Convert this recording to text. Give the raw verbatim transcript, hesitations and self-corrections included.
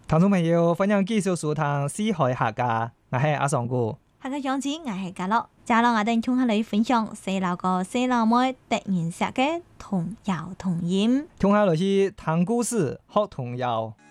聽眾朋友，歡迎繼續收聽《四海客家》，我係阿尚哥。 下個樣子我係嘉樂，接落我哋同下你分享細路哥細路妹突然寫嘅童謠童音， 聽下來是聽故事學童謠。